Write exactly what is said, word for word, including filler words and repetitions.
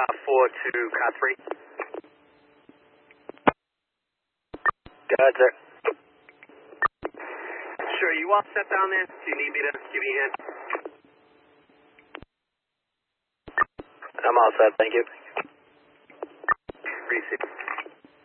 Car four to car three. Go ahead, sir. Sure, you all set down there? Do you need me to give you a hand? I'm all set, thank you. Appreciate it.